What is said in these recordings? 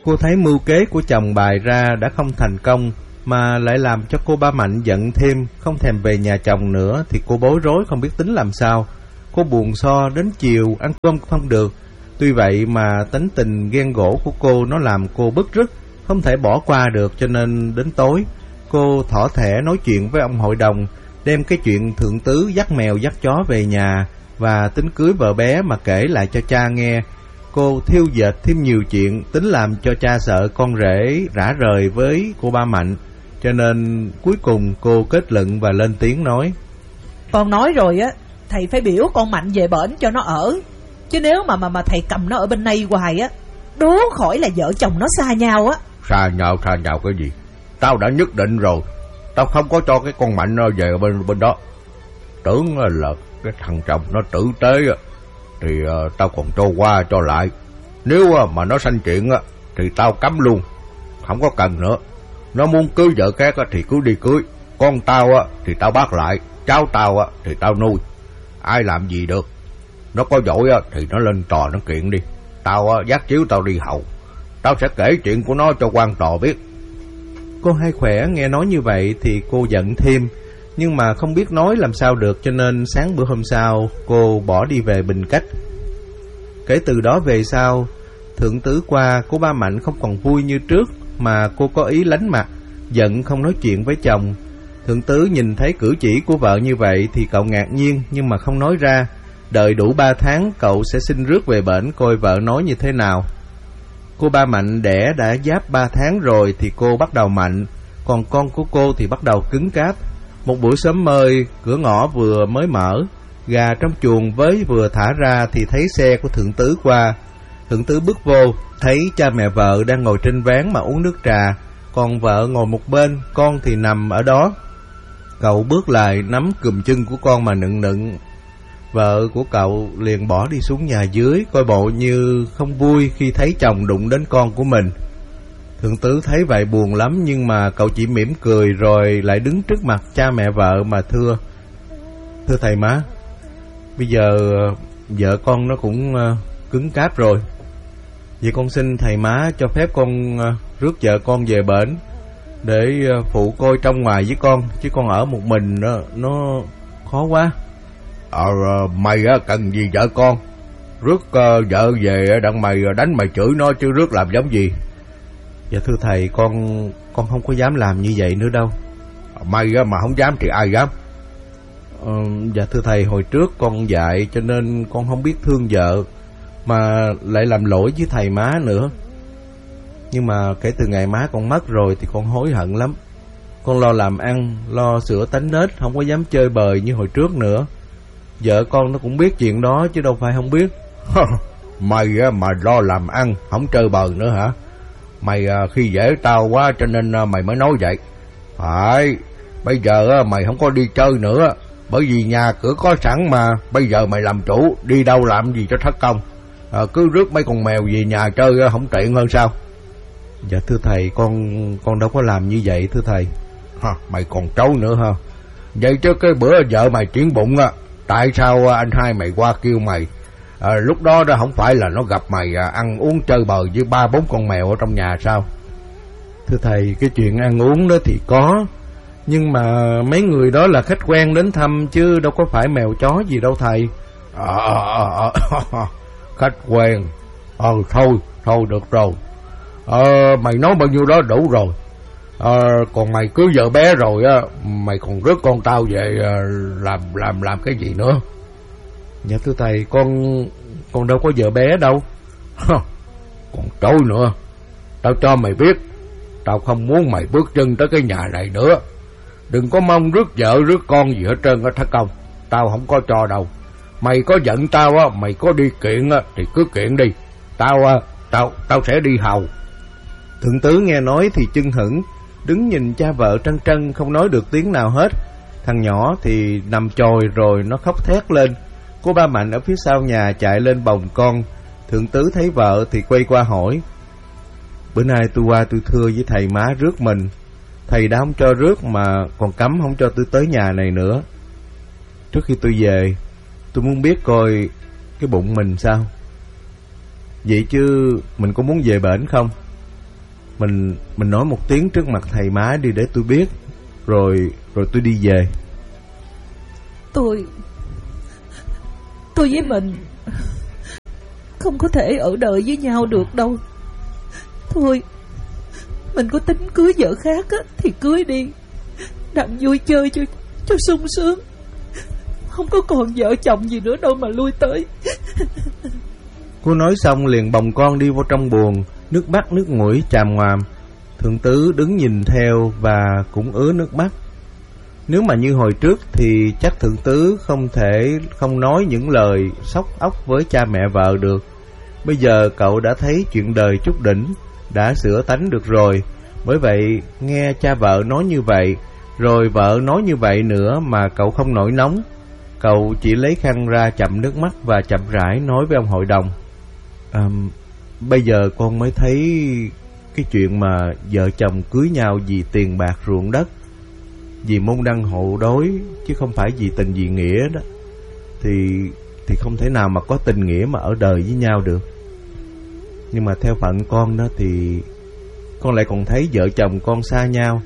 Cô thấy mưu kế của chồng bày ra đã không thành công, mà lại làm cho cô Ba Mạnh giận thêm, không thèm về nhà chồng nữa, thì cô bối rối không biết tính làm sao. Cô buồn so đến chiều ăn cơm không được. Tuy vậy mà tính tình ghen gỗ của cô nó làm cô bứt rứt, không thể bỏ qua được, cho nên đến tối cô thỏ thẻ nói chuyện với ông hội đồng, đem cái chuyện thượng tứ dắt mèo dắt chó về nhà và tính cưới vợ bé mà kể lại cho cha nghe. Cô thiêu dệt thêm nhiều chuyện, tính làm cho cha sợ con rể rã rời với cô Ba Mạnh, cho nên cuối cùng cô kết luận và lên tiếng nói: Con nói rồi á, thầy phải biểu con Mạnh về bển cho nó ở, chứ nếu mà thầy cầm nó ở bên đây hoài á, đố khỏi là vợ chồng nó xa nhau á. Xa nhau cái gì? Tao đã nhất định rồi, tao không có cho cái con Mạnh nó về bên đó. Tưởng là cái thằng chồng nó tử tế thì tao còn cho qua cho lại. Nếu mà nó sanh chuyện thì tao cấm luôn, không có cần nữa. Nó muốn cưới vợ khác thì cứ đi cưới. Con tao thì tao bắt lại, cháu tao thì tao nuôi. Ai làm gì được. Nó có giỏi thì nó lên tòa nó kiện đi. Tao dắt chiếu tao đi hầu. Tao sẽ kể chuyện của nó cho quan tòa biết. Cô Hai Khỏe nghe nói như vậy thì cô giận thêm, nhưng mà không biết nói làm sao được, cho nên sáng bữa hôm sau cô bỏ đi về Bình Cách. Kể từ đó về sau, thượng tứ qua, cô Ba Mạnh không còn vui như trước, mà cô có ý lánh mặt, giận không nói chuyện với chồng. Thượng tứ nhìn thấy cử chỉ của vợ như vậy thì cậu ngạc nhiên, nhưng mà không nói ra. Đợi đủ 3 tháng cậu sẽ xin rước về bển coi vợ nói như thế nào. Cô Ba Mạnh đẻ đã giáp 3 tháng rồi thì cô bắt đầu mạnh, còn con của cô thì bắt đầu cứng cáp. Một buổi sớm mơi, cửa ngõ vừa mới mở, gà trong chuồng với vừa thả ra thì thấy xe của thượng tứ qua. Thượng tứ bước vô, thấy cha mẹ vợ đang ngồi trên ván mà uống nước trà, còn vợ ngồi một bên, con thì nằm ở đó. Cậu bước lại nắm cùm chân của con mà nựng. Vợ của cậu liền bỏ đi xuống nhà dưới, coi bộ như không vui khi thấy chồng đụng đến con của mình. Thượng tứ thấy vậy buồn lắm, nhưng mà cậu chỉ mỉm cười rồi lại đứng trước mặt cha mẹ vợ mà thưa thầy má, bây giờ vợ con nó cũng cứng cáp rồi. Vậy con xin thầy má cho phép con rước vợ con về bển để phụ coi trong ngoài với con, chứ con ở một mình nó khó quá. Mày cần gì vợ con? Rước vợ về đặng mày đánh mày chửi nó, chứ rước làm giống gì? Dạ thưa thầy, con không có dám làm như vậy nữa đâu. Mày mà không dám thì ai dám? Dạ thưa thầy, hồi trước con dạy cho nên con không biết thương vợ, mà lại làm lỗi với thầy má nữa. Nhưng mà kể từ ngày má con mất rồi thì con hối hận lắm. Con lo làm ăn, lo sửa tánh nết, không có dám chơi bời như hồi trước nữa. Vợ con nó cũng biết chuyện đó chứ đâu phải không biết. Mày mà lo làm ăn, không chơi bời nữa hả? Mày khi dễ tao quá cho nên mày mới nói vậy. Phải, bây giờ mày không có đi chơi nữa, bởi vì nhà cửa có sẵn mà. Bây giờ mày làm chủ, đi đâu làm gì cho thất công. Cứ rước mấy con mèo về nhà chơi không tiện hơn sao? Dạ thưa thầy, con đâu có làm như vậy thưa thầy. Mày còn trấu nữa ha? Vậy chứ cái bữa vợ mày chuyển bụng tại sao anh hai mày qua kêu mày? Lúc đó không phải là nó gặp mày ăn uống chơi bời với 3-4 con mèo ở trong nhà sao? Thưa thầy, cái chuyện ăn uống đó thì có, nhưng mà mấy người đó là khách quen đến thăm chứ đâu có phải mèo chó gì đâu thầy. Khách quen. Thôi được rồi. Mày nói bao nhiêu đó đủ rồi. Còn mày cưới vợ bé rồi mày còn rước con tao về làm cái gì nữa? Dạ thưa thầy, con đâu có vợ bé đâu. Còn trối nữa. Tao cho mày biết, tao không muốn mày bước chân tới cái nhà này nữa. Đừng có mong rước vợ rước con gì hết trơn thất công. Tao không có cho đâu. Mày có giận tao mày có đi kiện thì cứ kiện đi. Tao sẽ đi hầu. Thượng tứ nghe nói thì chưng hửng, đứng nhìn cha vợ trân trân, không nói được tiếng nào hết. Thằng nhỏ thì nằm chồi rồi nó khóc thét lên. Cô Ba Mạnh ở phía sau nhà chạy lên bồng con. Thượng tứ thấy vợ thì quay qua hỏi: Bữa nay tôi qua tôi thưa với thầy má rước mình. Thầy đã không cho rước mà còn cấm không cho tôi tới nhà này nữa. Trước khi tôi về, tôi muốn biết coi cái bụng mình sao. Vậy chứ mình có muốn về bển không? Mình nói một tiếng trước mặt thầy má đi để tôi biết. Rồi tôi đi về. Tôi với mình không có thể ở đợi với nhau được đâu. Thôi, mình có tính cưới vợ khác á thì cưới đi, đặng vui chơi cho sung sướng. Không có còn vợ chồng gì nữa đâu mà lui tới. Cô nói xong liền bồng con đi vô trong buồng, nước mắt nước mũi tràm ngoàm. Thượng tứ đứng nhìn theo và cũng ứa nước mắt. Nếu mà như hồi trước thì chắc thượng tứ không thể không nói những lời sốc óc với cha mẹ vợ được. Bây giờ cậu đã thấy chuyện đời chút đỉnh, đã sửa tánh được rồi. Bởi vậy nghe cha vợ nói như vậy, rồi vợ nói như vậy nữa mà cậu không nổi nóng. Cậu chỉ lấy khăn ra chậm nước mắt và chậm rãi nói với ông hội đồng. Bây giờ con mới thấy cái chuyện mà vợ chồng cưới nhau vì tiền bạc ruộng đất, vì môn đăng hộ đối, chứ không phải vì tình vì nghĩa đó, thì không thể nào mà có tình nghĩa mà ở đời với nhau được. Nhưng mà theo phận con đó thì con lại còn thấy vợ chồng con xa nhau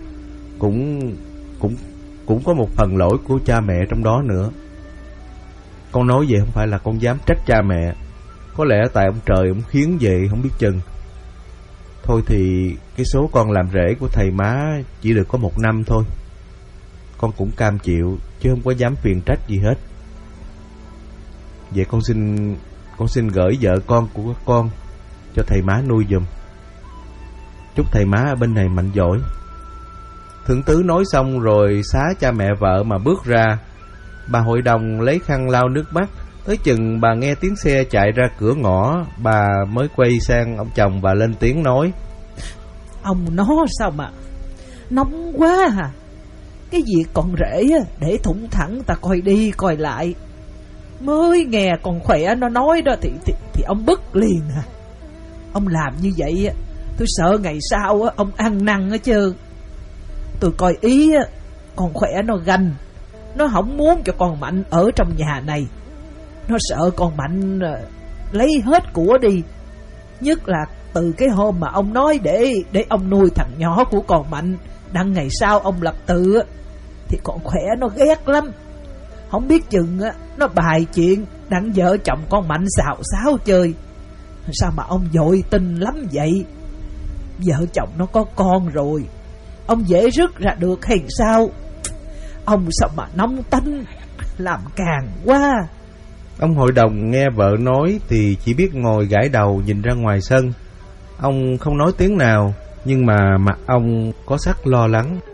cũng có một phần lỗi của cha mẹ trong đó nữa. Con nói vậy không phải là con dám trách cha mẹ, có lẽ tại ông trời ông khiến vậy không biết chừng. Thôi thì cái số con làm rể của thầy má chỉ được có 1 năm thôi. Con cũng cam chịu chứ không có dám phiền trách gì hết. Vậy con xin gửi vợ con của các con cho thầy má nuôi giùm. Chúc thầy má ở bên này mạnh giỏi. Thượng tứ nói xong rồi xá cha mẹ vợ mà bước ra. Bà hội đồng lấy khăn lau nước mắt. Tới chừng bà nghe tiếng xe chạy ra cửa ngõ, bà mới quay sang ông chồng và lên tiếng nói: Ông nó sao mà nóng quá hả? Cái việc con rể để thủng thẳng ta coi đi coi lại. Mới nghe con khỏe nó nói đó thì ông bức liền hả? Ông làm như vậy tôi sợ ngày sau ông ăn năn hết chứ. Tôi coi ý con khỏe nó ganh, nó không muốn cho con Mạnh ở trong nhà này. Nó sợ con Mạnh lấy hết của đi. Nhất là từ cái hôm mà ông nói để ông nuôi thằng nhỏ của con Mạnh, đặng ngày sau ông lập tự, thì con khỏe nó ghét lắm. Không biết chừng nó bài chuyện đặng vợ chồng con Mạnh xào xáo chơi. Sao mà ông vội tin lắm vậy? Vợ chồng nó có con rồi, ông dễ rứt ra được hay sao? Ông sao mà nóng tánh, làm càng quá. Ông hội đồng nghe vợ nói thì chỉ biết ngồi gãi đầu nhìn ra ngoài sân. Ông không nói tiếng nào, nhưng mà mặt ông có sắc lo lắng.